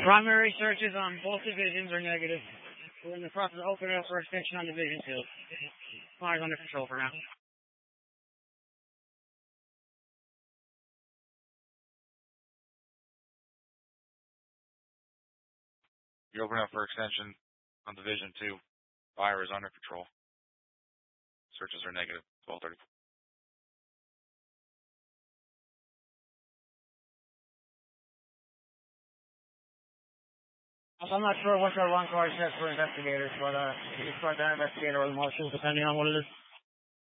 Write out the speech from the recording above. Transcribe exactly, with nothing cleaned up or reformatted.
Primary searches on both divisions are negative. We're in the process of opening up for extension on Division two. Fire's under control for now. You open up for extension on Division two. Fire is under control. Searches are negative. twelve thirty-four. I'm not sure what our one card says for investigators, but uh, you start that investigator with motions depending on what it is.